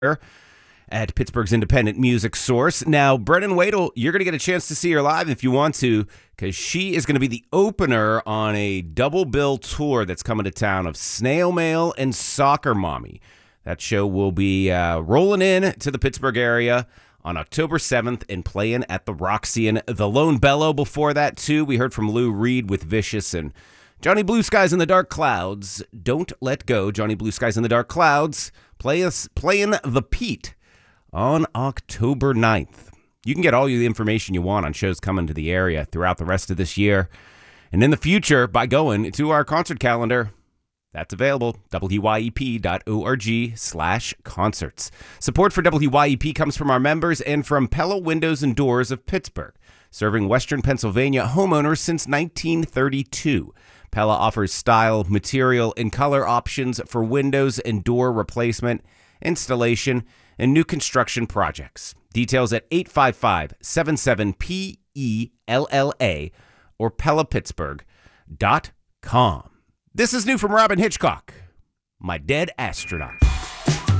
at Pittsburgh's independent music source. Now, Brennan Wadle, you're going to get a chance to see her live if you want to, because she is going to be the opener on a double bill tour that's coming to town of Snail Mail and Soccer Mommy. That show will be rolling in to the Pittsburgh area on October 7th and playing at the Roxy and the Lone Bellow. Before that, too, we heard from Lou Reed with Vicious and Johnny Blue Skies in the Dark Clouds. Don't Let Go, Johnny Blue Skies in the Dark Clouds, playing the Pete on October 9th. You can get all the information you want on shows coming to the area throughout the rest of this year and in the future by going to our concert calendar. That's available, wyep.org/concerts. Support for WYEP comes from our members and from Pella Windows and Doors of Pittsburgh, serving Western Pennsylvania homeowners since 1932. Pella offers style, material, and color options for windows and door replacement, installation, and new construction projects. Details at 855-77-PELLA or PellaPittsburgh.com. This is new from Robyn Hitchcock, My Dead Astronaut.